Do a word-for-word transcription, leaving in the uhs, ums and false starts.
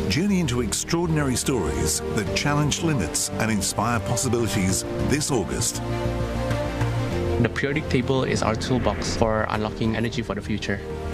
Journey into extraordinary stories that challenge limits and inspire possibilities this August. The periodic table is our toolbox for unlocking energy for the future.